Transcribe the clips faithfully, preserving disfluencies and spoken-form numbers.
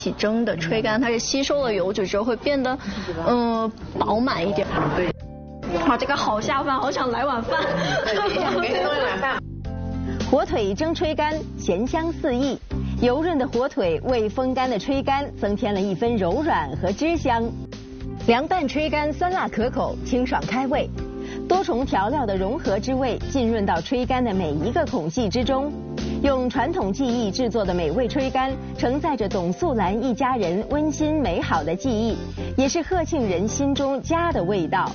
起蒸的炊干，它是吸收了油脂之后会变得，嗯、呃，饱满一点。哇，这个好下饭，好想来碗饭。 给你弄一碗饭。 火腿蒸炊干，咸香四溢，油润的火腿为风干的炊干增添了一分柔软和汁香。凉拌炊干酸辣可口，清爽开胃，多重调料的融合之味浸润到炊干的每一个孔隙之中。用传统技艺制作的美味炊干，承载着董素兰一家人温馨美好的记忆，也是贺庆人心中家的味道。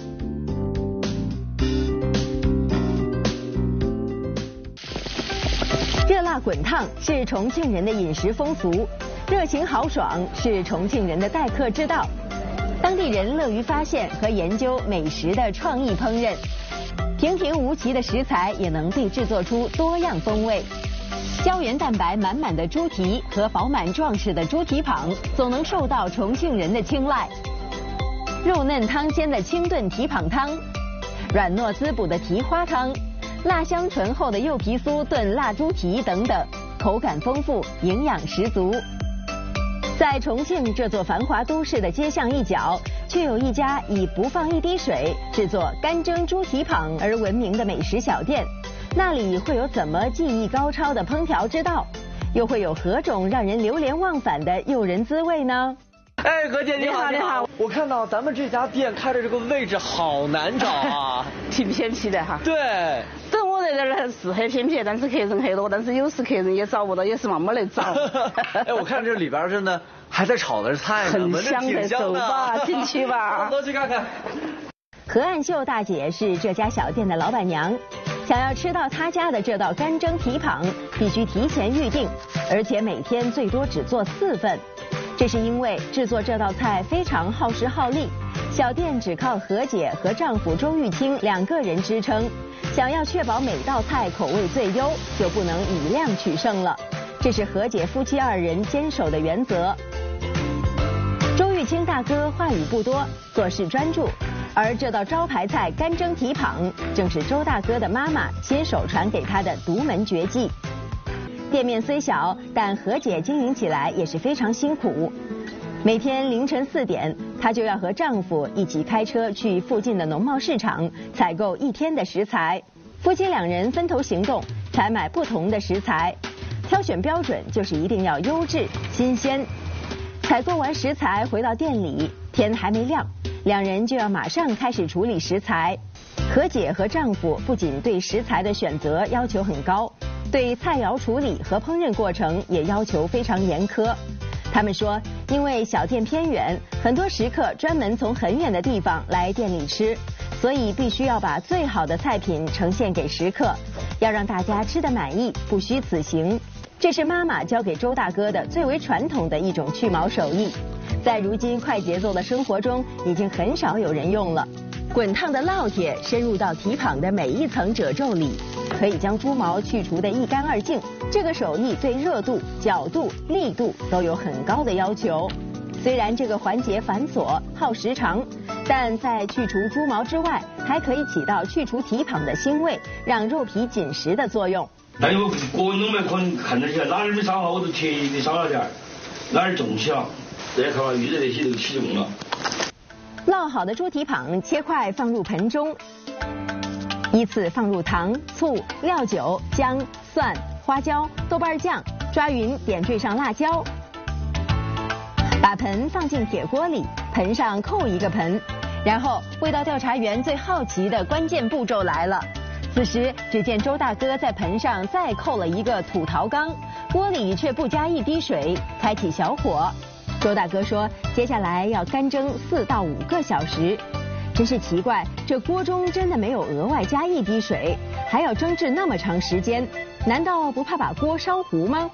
热辣滚烫是重庆人的饮食风俗，热情豪爽是重庆人的待客之道。当地人乐于发现和研究美食的创意烹饪，平平无奇的食材也能被制作出多样风味。胶原蛋白满满的猪蹄和饱满壮实的猪蹄膀，总能受到重庆人的青睐。肉嫩汤鲜的清炖蹄膀汤，软糯滋补的蹄花汤，辣香醇厚的柚皮酥炖辣猪蹄等等，口感丰富，营养十足。在重庆这座繁华都市的街巷一角，却有一家以不放一滴水制作干蒸猪蹄膀而闻名的美食小店。那里会有怎么技艺高超的烹调之道，又会有何种让人流连忘返的诱人滋味呢？ 哎，何姐你好，你好！我看到咱们这家店开的这个位置好难找啊， 挺偏僻的哈。 对， 等我在这儿是很偏僻，但是客人很多，但是有时客人也找不到，也是慢慢来找。 哎，我看这里边真的还在炒的是菜呢， 很香的，走吧，进去吧， 走去看看。 何岸秀大姐是这家小店的老板娘。想要吃到他家的这道干蒸蹄膀，必须提前预定，而且每天最多只做四份。这是因为制作这道菜非常耗时耗力，小店只靠何姐和丈夫周玉清两个人支撑。想要确保每道菜口味最优，就不能以量取胜了。这是何姐夫妻二人坚守的原则。周玉清大哥话语不多，做事专注。而这道招牌菜干蒸蹄膀，正是周大哥的妈妈亲手传给他的独门绝技。店面虽小，但何姐经营起来也是非常辛苦。每天凌晨四点，她就要和丈夫一起开车去附近的农贸市场采购一天的食材。夫妻两人分头行动，采买不同的食材，挑选标准就是一定要优质新鲜。采购完食材回到店里，天还没亮，两人就要马上开始处理食材。何姐和丈夫不仅对食材的选择要求很高，对菜肴处理和烹饪过程也要求非常严苛。他们说，因为小店偏远，很多食客专门从很远的地方来店里吃，所以必须要把最好的菜品呈现给食客，要让大家吃得满意，不虚此行。这是妈妈教给周大哥的最为传统的一种去毛手艺，在如今快节奏的生活中，已经很少有人用了。滚烫的烙铁深入到蹄膀的每一层褶皱里，可以将猪毛去除得一干二净。这个手艺对热度、角度、力度都有很高的要求。虽然这个环节繁琐耗时长，但在去除猪毛之外，还可以起到去除蹄膀的腥味，让肉皮紧实的作用。 但有个人都没可能看得起来，哪儿没烧好我就特意烧了点儿，哪儿重起了，这看预热那些都起用了。 烙好的猪蹄膀切块放入盆中，依次放入糖、醋、料酒、姜、蒜、花椒、豆瓣酱，抓匀点缀上辣椒。把盆放进铁锅里，盆上扣一个盆，然后味道调查员最好奇的关键步骤来了。此时，只见周大哥在盆上再扣了一个土陶缸，锅里却不加一滴水，开启小火。周大哥说，接下来要干蒸四到五个小时。真是奇怪，这锅中真的没有额外加一滴水，还要蒸制那么长时间，难道不怕把锅烧糊吗？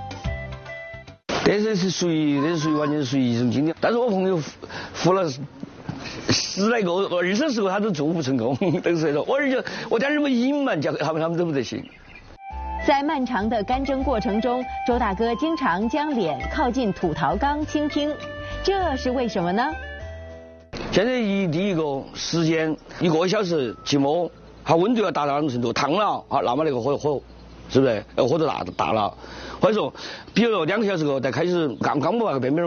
这是是属于，这是属于完全属于一种经验。但是我朋友服了十来个、二三十个，他都做不成功。等于说，我而且我家那么隐瞒，叫他们他们都不得行。 在漫长的干蒸过程中，周大哥经常将脸靠近土陶缸倾听，这是为什么呢？ 现在一第一个时间一个小时起沫，它温度要达到什么程度？烫了，好，那么那个火火是不是？呃，火头大大了，或者说，比如说两个小时后再开始刚刚不把个边边